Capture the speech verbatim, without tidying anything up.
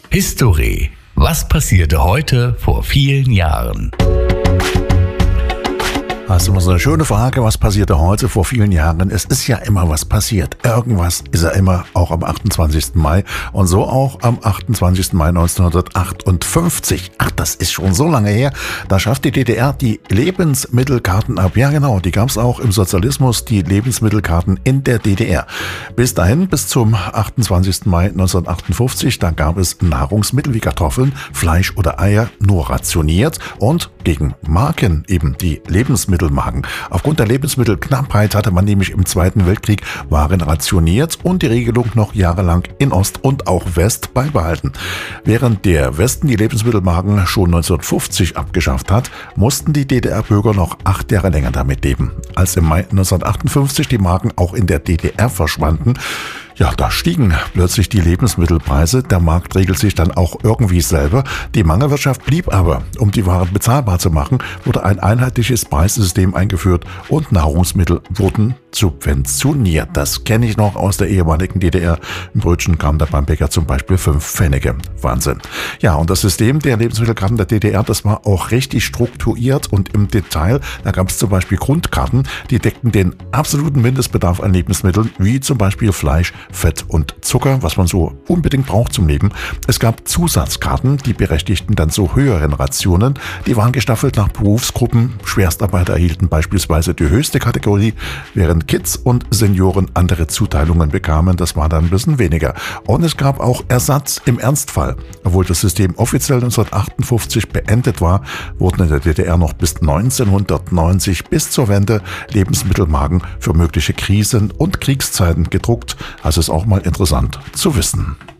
History. Was passierte heute vor vielen Jahren? Das ist immer so eine schöne Frage, was passierte heute vor vielen Jahren? Es ist ja immer was passiert. Irgendwas ist ja immer, auch am achtundzwanzigsten Mai. Und so auch am achtundzwanzigsten Mai neunzehnhundertachtundfünfzig. Ach, das ist schon so lange her. Da schafft die D D R die Lebensmittelkarten ab. Ja genau, die gab es auch im Sozialismus, die Lebensmittelkarten in der D D R. Bis dahin, bis zum achtundzwanzigsten Mai neunzehnhundertachtundfünfzig, da gab es Nahrungsmittel wie Kartoffeln, Fleisch oder Eier nur rationiert und gegen Marken eben die Lebensmittel Magen. Aufgrund der Lebensmittelknappheit hatte man nämlich im Zweiten Weltkrieg Waren rationiert und die Regelung noch jahrelang in Ost und auch West beibehalten. Während der Westen die Lebensmittelmarken schon neunzehnhundertfünfzig abgeschafft hat, mussten die D D R-Bürger noch acht Jahre länger damit leben. Als im Mai neunzehnhundertachtundfünfzig die Marken auch in der D D R verschwanden, ja, da stiegen plötzlich die Lebensmittelpreise. Der Markt regelt sich dann auch irgendwie selber. Die Mangelwirtschaft blieb aber. Um die Waren bezahlbar zu machen, wurde ein einheitliches Preissystem eingeführt und Nahrungsmittel wurden subventioniert. Das kenne ich noch aus der ehemaligen D D R. Ein Brötchen kam da beim Bäcker zum Beispiel fünf Pfennige. Wahnsinn. Ja, und das System der Lebensmittelkarten der D D R, das war auch richtig strukturiert und im Detail. Da gab es zum Beispiel Grundkarten, die deckten den absoluten Mindestbedarf an Lebensmitteln, wie zum Beispiel Fleisch, Fett und Zucker, was man so unbedingt braucht zum Leben. Es gab Zusatzkarten, die berechtigten dann zu höheren Rationen. Die waren gestaffelt nach Berufsgruppen. Schwerstarbeiter erhielten beispielsweise die höchste Kategorie, während Kids und Senioren andere Zuteilungen bekamen. Das war dann ein bisschen weniger. Und es gab auch Ersatz im Ernstfall. Obwohl das System offiziell neunzehnhundertachtundfünfzig beendet war, wurden in der D D R noch bis neunzehnhundertneunzig bis zur Wende Lebensmittelmarken für mögliche Krisen und Kriegszeiten gedruckt. Also ist auch mal interessant zu wissen.